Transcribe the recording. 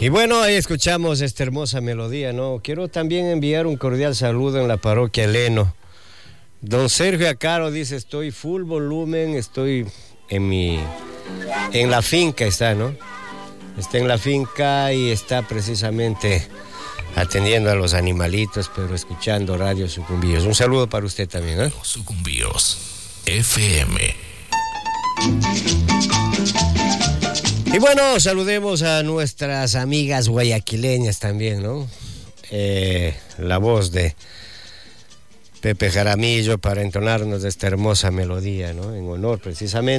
Y bueno, ahí escuchamos esta hermosa melodía, ¿no? Quiero también enviar un cordial saludo en la parroquia Leno. Don Sergio Acaro dice, estoy full volumen, estoy en la finca está, ¿no? Está en la finca y está precisamente atendiendo a los animalitos, pero escuchando Radio Sucumbíos. Un saludo para usted también, ¿eh? Sucumbíos FM. Y bueno, saludemos a nuestras amigas guayaquileñas también, ¿no? La voz de Pepe Jaramillo para entonarnos de esta hermosa melodía, ¿no? En honor precisamente